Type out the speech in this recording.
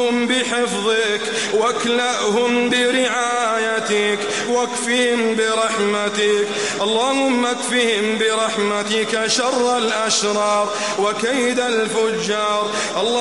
بحفظك واكلأهم برعايتك واكفهم برحمتك. اللهم اكفهم برحمتك شر الأشرار وكيد الفجار.